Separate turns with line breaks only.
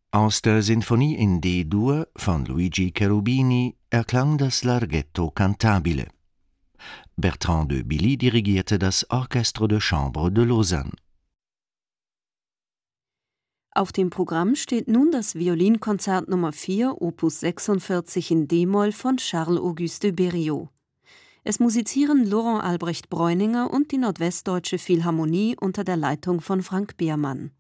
Aus der Sinfonie in D-Dur von Luigi Cherubini erklang das Larghetto cantabile. Bertrand de Billy dirigierte das Orchestre de Chambre de Lausanne.
Auf dem Programm steht nun das Violinkonzert Nummer 4, Opus 46 in d-Moll von Charles-Auguste de Berriot. Es musizieren Laurent Albrecht Breuninger und die Nordwestdeutsche Philharmonie unter der Leitung von Frank Beermann.